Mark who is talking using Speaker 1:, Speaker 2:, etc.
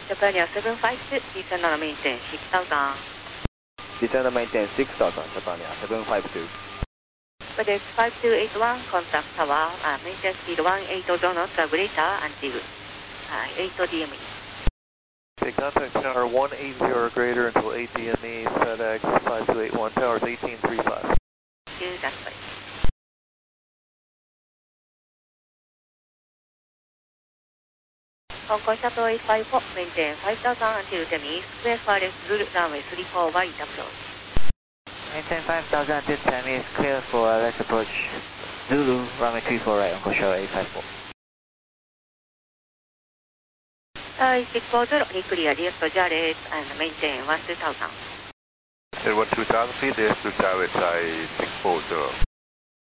Speaker 1: Japan 752, descend on maintain 6000.
Speaker 2: Descend on maintain 6000, Japan 752.
Speaker 1: FedEx 5281, contact tower, maintain speed 18 knots greater until 8 DME.
Speaker 3: Okay, contact tower 180 or greater until 8 DME, FedEx 5281, towers 1835.
Speaker 1: That's right. Hong Kong Shuttle 854, maintain 5000 until 10 east, clear for left Zulu, runway 34 wide approach.
Speaker 4: Maintain 5000 until 10 east, clear for left approach Zulu, runway 34 right, Hong Kong Shuttle 854.
Speaker 1: 640, clear, DS to Jarrett, and maintain 12000.
Speaker 3: At 12000 feet, DS to Jarrett, 640.